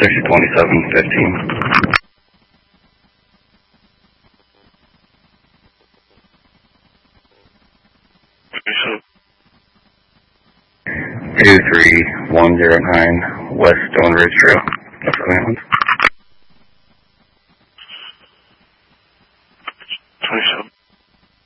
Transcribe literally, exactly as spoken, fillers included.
six twenty-seven fifteen. two three one zero nine West Stone Ridge Trail, North Island.